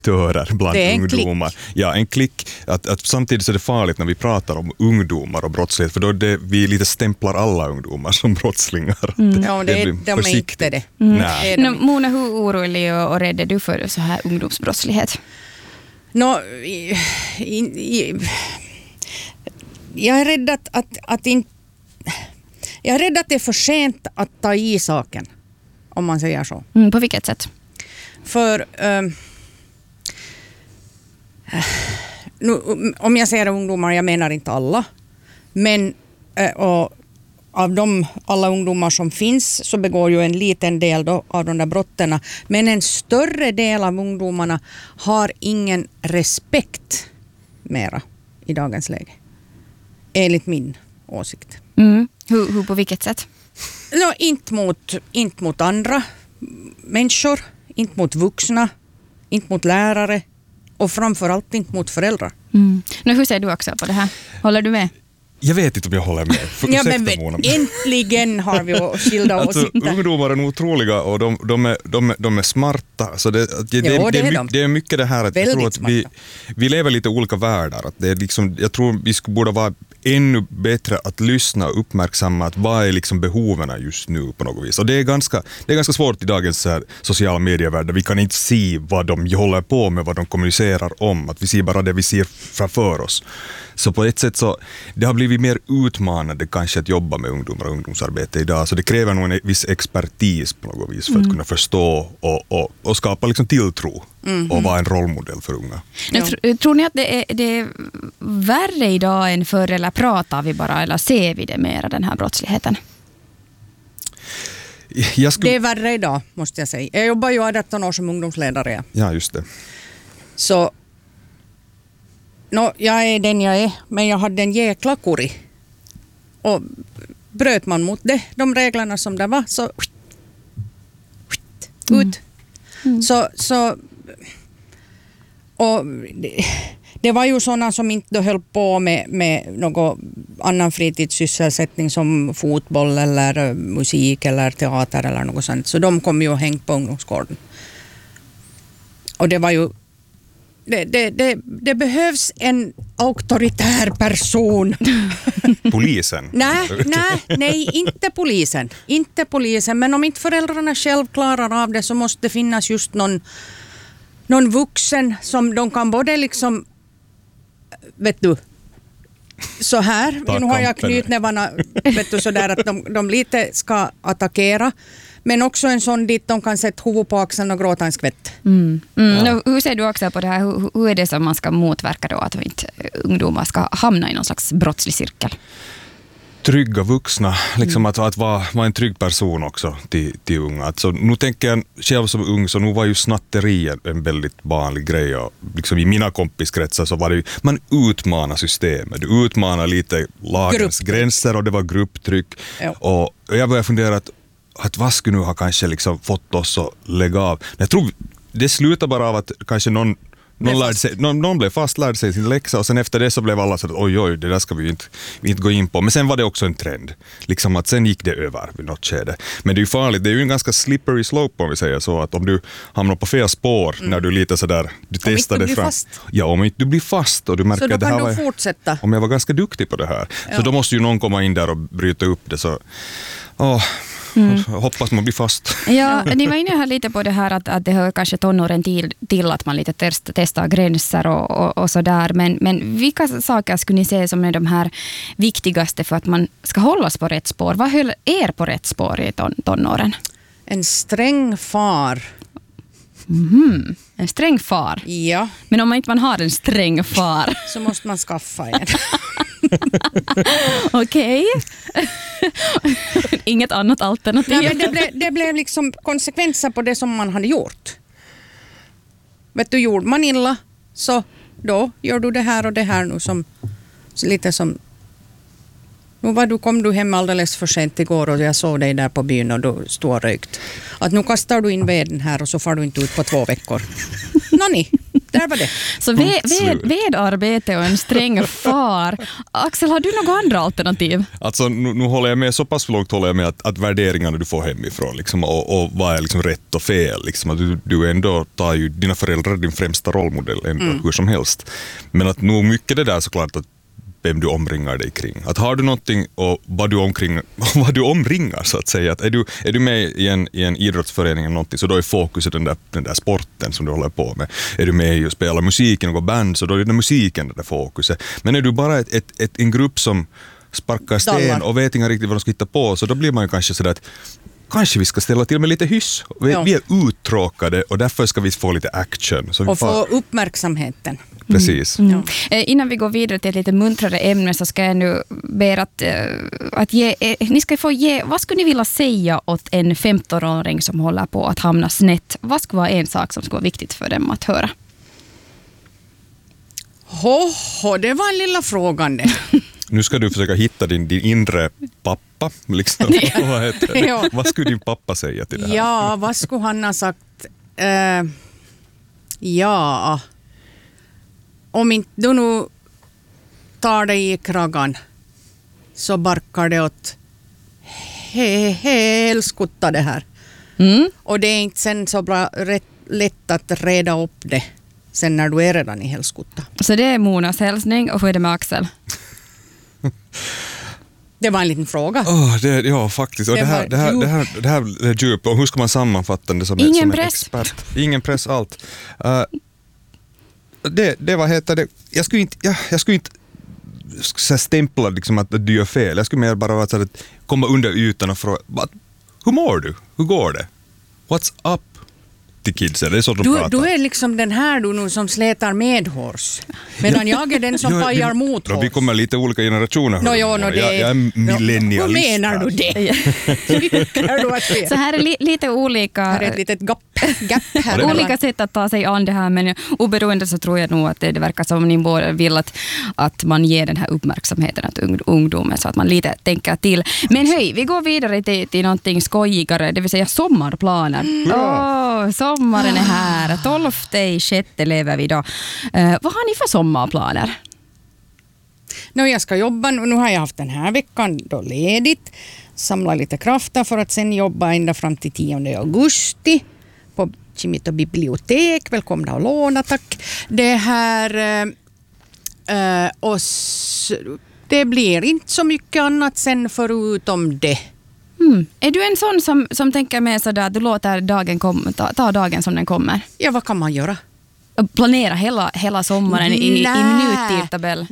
bland ungdomar. Klick. Ja, en klick. Att samtidigt så är det farligt när vi pratar om ungdomar och brottslighet, för då vi lite stämplar alla ungdomar som brottslingar. Ja, de är inte det. Mona, hur orolig och rädd är du för så här ungdomsbrottslighet? Jag är rädd jag är rädd att det är för sent att ta i saken, om man säger så. På vilket sätt? För nu, om jag säger ungdomar, jag menar inte alla, men och av alla ungdomar som finns så begår ju en liten del då av de där brotten, men en större del av ungdomarna har ingen respekt mera i dagens läge, enligt min åsikt. Hur på vilket sätt? Inte mot andra människor, inte mot vuxna, inte mot lärare och framförallt inte mot föräldrar. Hur ser du också på det här? Håller du med? Jag vet inte om jag håller med. Ja, men äntligen har vi skilda åsikter. Ungdomar är otroliga och de är smarta. Så det är mycket det här att jag tror att vi lever lite olika världar. Att det är liksom, jag tror vi borde vara ännu bättre att lyssna och uppmärksamma att vad är liksom behoven just nu på något vis. Och det är ganska svårt i dagens sociala medievärld. Vi kan inte se vad de håller på med, vad de kommunicerar om. Att vi ser bara det vi ser framför oss. Så på ett sätt så det har blivit mer utmanande kanske att jobba med ungdomar och ungdomsarbete idag. Så det kräver nog en viss expertis på något vis för att kunna förstå och skapa liksom tilltro och vara en rollmodell för unga. Tror ni att det är värre idag än förr, eller pratar vi bara eller ser vi det mer, den här brottsligheten? Det är värre idag, måste jag säga. Jag jobbar ju 18 år som ungdomsledare. Ja, just det. Så jag är den jag är, men jag hade en jäkla kuri. Och bröt man mot de reglerna som det var, så ut. Så och det var ju sådana som inte höll på med någon annan fritidssysselsättning som fotboll eller musik eller teater eller något sånt. Så de kom ju och hängt på ungdomsgården. Och det var ju det behövs en auktoritär person. Polisen? Nej, inte polisen. Men om inte föräldrarna själv klarar av det så måste det finnas just någon vuxen som de kan både liksom, vet du, så här. Nu har jag knytnävarna, vet du, så där att de lite ska attackera. Men också en sån dit de kan sätta huvud på axeln och gråta en skvätt. Hur ser du också på det här? Hur är det som man ska motverka då att inte ungdomar ska hamna i någon slags brottslig cirkel? Trygga vuxna, liksom att vara en trygg person också till unga. Alltså, nu tänker jag själv som ung, så nu var ju snatteri en väldigt vanlig grej. Och liksom i mina kompiskretsar så var det ju, man utmanar systemet, du utmanar lite lagens gränser och det var grupptryck. Ja. Och jag började fundera att vad skulle nu ha kanske liksom fått oss att lägga av. Men jag tror det slutar bara av att kanske någon blev fast, lärde sig sin läxa och sen efter det så blev alla så att oj, det där ska vi inte gå in på. Men sen var det också en trend. Liksom att sen gick det över vid något skede. Men det är ju farligt, det är ju en ganska slippery slope om vi säger så. Att om du hamnar på fel spår när du lite sådär, du testar det fram. Ja, om inte du blir fast och du märker så att det här var... Så då kan du fortsätta. Om jag var ganska duktig på det här. Ja. Så då måste ju någon komma in där och bryta upp det så... Hoppas man blir fast. Ja, ni var inne här lite på det här att det hör kanske tonåren till att man lite testar gränser och sådär. Men vilka saker skulle ni se som är de här viktigaste för att man ska hållas på rätt spår? Vad höll er på rätt spår i tonåren? En sträng far. En sträng far? Ja. Men om man inte har en sträng far så måste man skaffa en. Okej. Inget annat alternativ. Nej, men det blev liksom konsekvenser på det som man hade gjort. Vet du, gjorde man illa så då gör du det här och det här nu som lite som nu kom du hem alldeles för sent igår och jag såg dig där på byn och du stod och rökt. Att nu kastar du in veden här och så får du inte ut på 2 veckor. Nani, där var det. Så vedarbete och en sträng far. Axel, har du några andra alternativ? Alltså nu håller jag med, så pass långt håller jag med att värderingarna du får hemifrån liksom, och vad är liksom rätt och fel. Liksom, att du ändå tar ju dina föräldrar din främsta rollmodell ändå, hur som helst. Men att nog mycket det där såklart att vem du omringar dig kring. Att har du någonting och vad du omringar så att säga. Att är du med i en idrottsförening eller någonting så då är fokuset den där sporten som du håller på med. Är du med i att spela musik i något band så då är det musiken den där fokuset. Men är du bara en grupp som sparkar sten och vet inte riktigt vad de ska hitta på så då blir man ju kanske sådär att kanske vi ska ställa till med lite hyss. Vi är uttråkade och därför ska vi få lite action. Så och få uppmärksamheten. Precis. Innan vi går vidare till ett lite muntrare ämne så ska jag nu be att ni ska få ge, vad skulle ni vilja säga åt en 15-åring som håller på att hamna snett? Vad skulle vara en sak som skulle vara viktigt för dem att höra? Det var en lilla frågan. Nu ska du försöka hitta din inre pappa. Liksom. Vad heter det? Ja. Vad skulle din pappa säga till det här? Ja, vad skulle han ha sagt? Om inte du nu tar dig i kragan så barkar det åt helskutta det här. Och det är inte sen så bra, lätt att reda upp det sen när du är redan i helskutta. Så det är Monas hälsning och hur är det med Axel? Det var en liten fråga. Ja, faktiskt. Och det här är djupt. Och hur ska man sammanfatta det som en expert? Ingen press allt. Det vad heter det? Jag skulle inte stämpla liksom att du gör fel. Jag skulle mer bara vara så att komma under ytan och fråga hur mår du? Hur går det? What's up? Till kidsen, det är så de pratar. Du är liksom den här du nu som slätar medhårs. Medan jag är den som pajar mothårs. Vi kommer lite olika generationer. Jag är millennialist. Hur menar du det? Så här är lite olika... Här är ett litet gap här. Olika sätt att ta sig an det här, men oberoende så tror jag nog att det verkar som ni båda vill att man ger den här uppmärksamheten att ungdomen så att man lite tänker till. Men hej, vi går vidare till någonting skojigare, det vill säga sommarplaner. Sommaren är här. 12/6 lever vi idag. Vad har ni för sommarplaner? Jag ska jobba. Nu har jag haft den här veckan då ledigt. Samla lite krafter för att sen jobba ända fram till 10 augusti på Chimito bibliotek. Välkomna och låna, tack. Det här och det blir inte så mycket annat sen förutom det. Är du en sån som tänker med sådär att du låter dagen ta dagen som den kommer? Ja, vad kan man göra? Planera hela sommaren i minuttidtabell?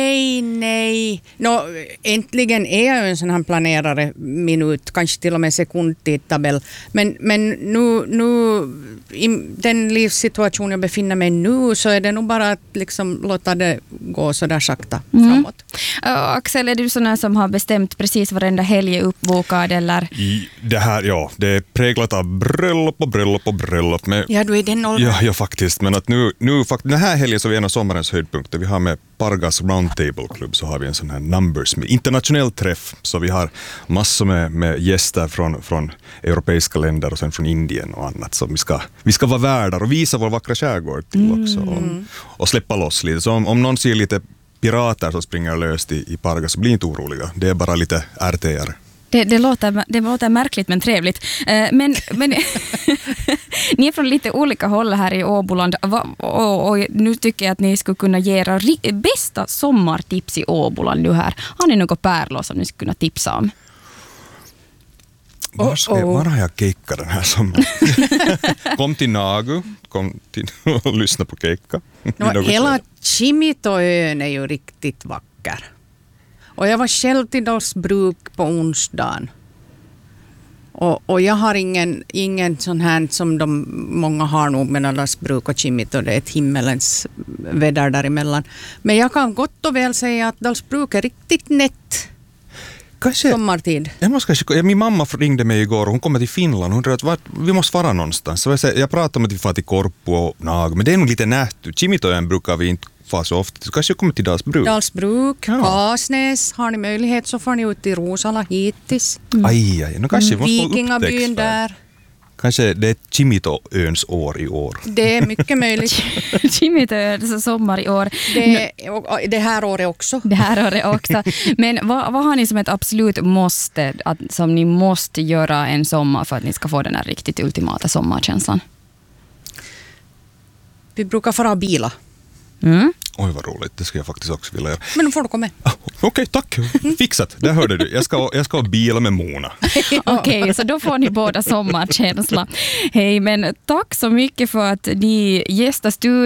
Nej. Äntligen är jag en sån här planerare minut, kanske till och med sekundtidtabell. Men nu i den livssituation jag befinner mig nu så är det nog bara att liksom låta det gå så där sakta framåt. Axel, är du sån här som har bestämt precis varenda helg är uppbokad eller? Det här, det är präglat av bröllop. Ja, du är den åldern. Ja, faktiskt. Men att nu den här helgen så är en av sommarens höjdpunkter. Vi har med Pargas Roundtable Club så har vi en sån här numbers med internationell träff. Så vi har massor med gäster från europeiska länder och sen från Indien och annat. Så vi ska vara värdar och visa vår vackra skärgård till också. Och släppa loss lite. Så om någon ser lite pirater som springer löst i Pargas så bli inte oroliga. Det är bara lite RTR. Det låter märkligt men trevligt. Men ni är från lite olika håll här i Åboland och nu tycker jag att ni skulle kunna ge era bästa sommartips i Åboland nu här. Har ni något pärlor som ni skulle kunna tipsa om? Var har jag keikka den här sommaren? Kom till Nagu, och lyssna på keikka. Hela Chimitoön är ju riktigt vacker. Och jag var själv till Dals-Bruk på onsdagen. Och jag har ingen sån här som många har nog med Dals-Bruk och Chimito. Det är ett himmelens väder däremellan. Men jag kan gott och väl säga att Dals-Bruk är riktigt nätt. Kanske, sommartid. Min mamma ringde mig igår och hon kommer till Finland. Hon tror att vi måste vara någonstans. Så jag pratade om att vi får till Korpo och Nagu. Men det är nog lite nätt. Chimitoön brukar vi inte få så ofta. Så kanske jag kommer till Dals-Bruk. Dals-Bruk, Kasnäs. Har ni möjlighet så får ni ut till Rosala hittills. Aj, nu kanske vi måste få Vikingabyn där. Kanske det är Chimito-öns år i år. Det är mycket möjligt. Chimito sommar i år. Det här året också. Det här året också. Men vad har ni som ett absolut måste, som ni måste göra en sommar för att ni ska få den här riktigt ultimata sommarkänslan? Vi brukar fara bila. Oj, vad roligt. Det ska jag faktiskt också vilja göra. Men nu får du komma med. Okej, tack. Fixat. Där hörde du. Jag ska bila med Mona. Okej, så då får ni båda sommarkänsla. Hej, men tack så mycket för att ni gästar studion.